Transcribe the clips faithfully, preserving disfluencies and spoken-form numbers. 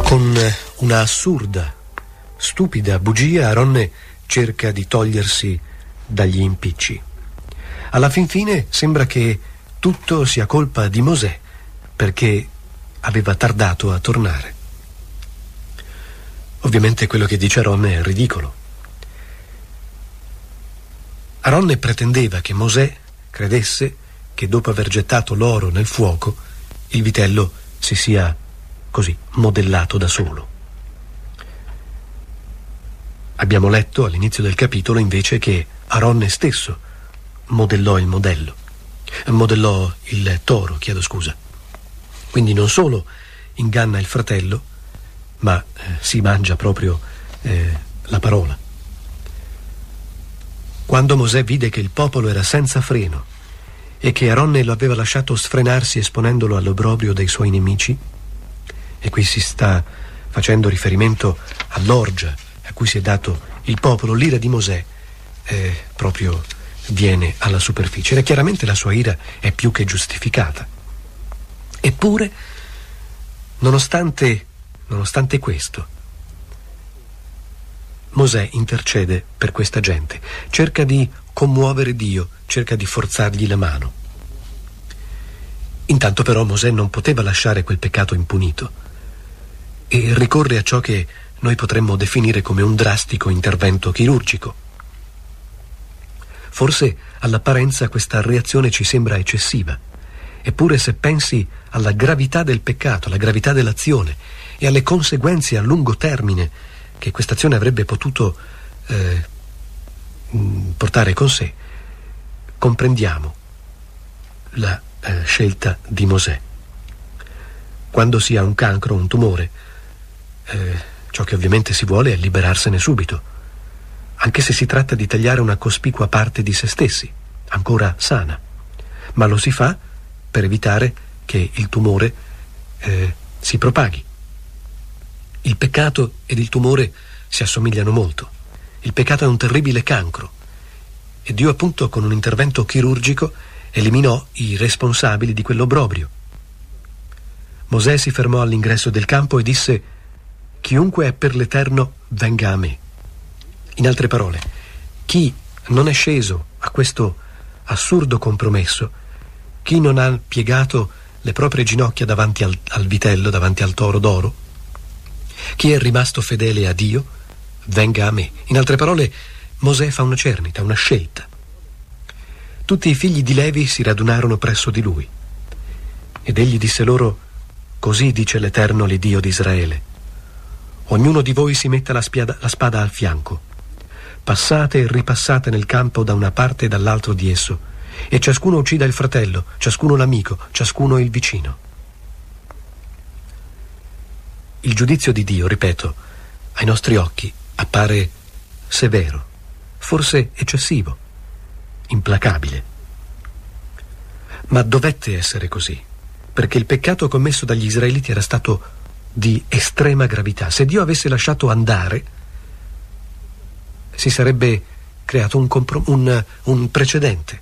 Con una assurda, stupida bugia, Aronne cerca di togliersi dagli impicci. Alla fin fine sembra che tutto sia colpa di Mosè, perché aveva tardato a tornare. Ovviamente quello che dice Aronne è ridicolo. Aronne pretendeva che Mosè credesse che dopo aver gettato l'oro nel fuoco, il vitello si sia così modellato da solo. Abbiamo letto all'inizio del capitolo invece che Aronne stesso modellò il modello, modellò il toro, chiedo scusa. Quindi non solo inganna il fratello, ma eh, si mangia proprio eh, la parola. Quando Mosè vide che il popolo era senza freno e che Aronne lo aveva lasciato sfrenarsi esponendolo all'obbrobrio dei suoi nemici, e qui si sta facendo riferimento all'orgia a cui si è dato il popolo, l'ira di Mosè eh, proprio viene alla superficie. E chiaramente la sua ira è più che giustificata. Eppure, nonostante, nonostante questo, Mosè intercede per questa gente, cerca di commuovere Dio, cerca di forzargli la mano. Intanto però Mosè non poteva lasciare quel peccato impunito e ricorre a ciò che noi potremmo definire come un drastico intervento chirurgico. Forse all'apparenza questa reazione ci sembra eccessiva, eppure se pensi alla gravità del peccato, alla gravità dell'azione e alle conseguenze a lungo termine che questa azione avrebbe potuto eh, portare con sé, comprendiamo la eh, scelta di Mosè. Quando si ha un cancro, un tumore, eh, ciò che ovviamente si vuole è liberarsene subito, anche se si tratta di tagliare una cospicua parte di se stessi, ancora sana, ma lo si fa per evitare che il tumore eh, si propaghi. Il peccato ed il tumore si assomigliano molto. Il peccato è un terribile cancro e Dio appunto con un intervento chirurgico eliminò i responsabili di quell'obbrobrio. Mosè si fermò all'ingresso del campo e disse: chiunque è per l'Eterno venga a me. In altre parole, chi non è sceso a questo assurdo compromesso, chi non ha piegato le proprie ginocchia davanti al, al vitello, davanti al toro d'oro, chi è rimasto fedele a Dio, venga a me. In altre parole, Mosè fa una cernita, una scelta. Tutti i figli di Levi si radunarono presso di lui ed egli disse loro: così dice l'Eterno, l'Iddio di Israele: ognuno di voi si metta la, spiada, la spada al fianco, passate e ripassate nel campo da una parte e dall'altro di esso, e ciascuno uccida il fratello, ciascuno l'amico, ciascuno il vicino. Il giudizio di Dio, ripeto, ai nostri occhi appare severo, forse eccessivo, implacabile. Ma dovette essere così, perché il peccato commesso dagli israeliti era stato di estrema gravità. Se Dio avesse lasciato andare, si sarebbe creato un, compro- un, un precedente.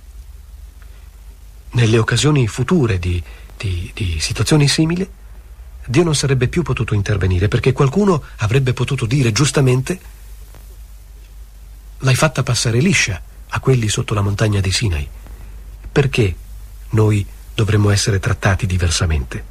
Nelle occasioni future di, di, di situazioni simili, Dio non sarebbe più potuto intervenire, perché qualcuno avrebbe potuto dire giustamente: l'hai fatta passare liscia a quelli sotto la montagna di Sinai. Perché noi dovremmo essere trattati diversamente?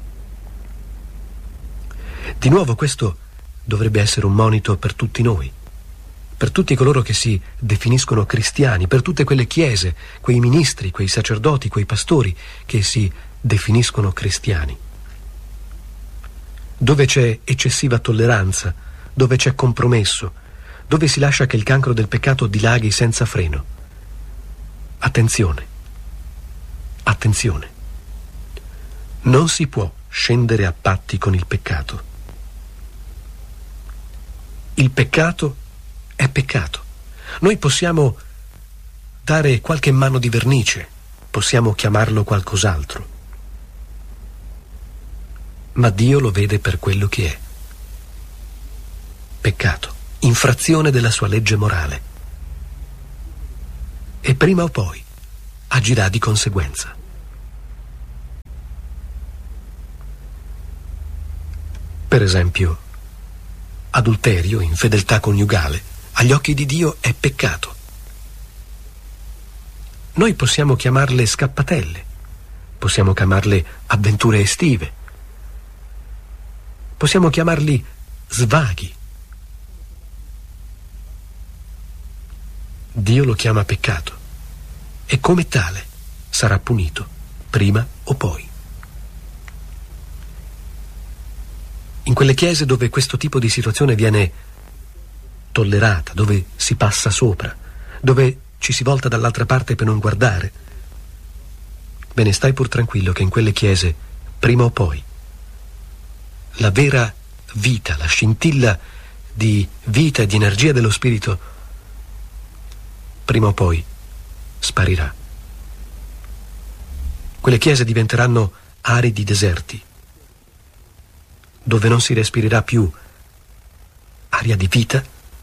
Di nuovo questo dovrebbe essere un monito per tutti noi, per tutti coloro che si definiscono cristiani, per tutte quelle chiese, quei ministri, quei sacerdoti, quei pastori che si definiscono cristiani. Dove c'è eccessiva tolleranza, dove c'è compromesso, dove si lascia che il cancro del peccato dilaghi senza freno. Attenzione, attenzione. Non si può scendere a patti con il peccato. Il peccato è peccato. Noi possiamo dare qualche mano di vernice, possiamo chiamarlo qualcos'altro, ma Dio lo vede per quello che è: peccato, infrazione della sua legge morale, e prima o poi agirà di conseguenza. Per esempio, adulterio, infedeltà coniugale, agli occhi di Dio è peccato. Noi possiamo chiamarle scappatelle, possiamo chiamarle avventure estive, possiamo chiamarli svaghi. Dio lo chiama peccato e come tale sarà punito, prima o poi. In quelle chiese dove questo tipo di situazione viene tollerata, dove si passa sopra, dove ci si volta dall'altra parte per non guardare, bene, stai pur tranquillo che in quelle chiese, prima o poi, la vera vita, la scintilla di vita e di energia dello Spirito, prima o poi sparirà. Quelle chiese diventeranno aridi deserti, dove non si respirerà più aria di vita,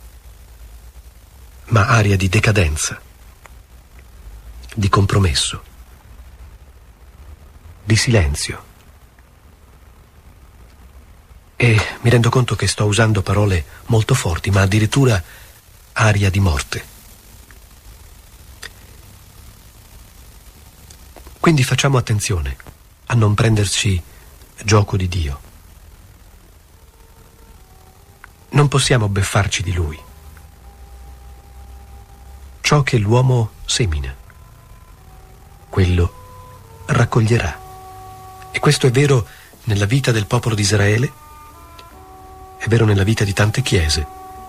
ma aria di decadenza, di compromesso, di silenzio. E mi rendo conto che sto usando parole molto forti, ma addirittura aria di morte. Quindi facciamo attenzione a non prenderci gioco di Dio. Non possiamo beffarci di Lui. Ciò che l'uomo semina, quello raccoglierà. E questo è vero nella vita del popolo di Israele, è vero nella vita di tante chiese,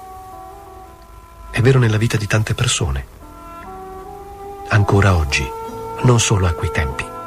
è vero nella vita di tante persone, ancora oggi, non solo a quei tempi.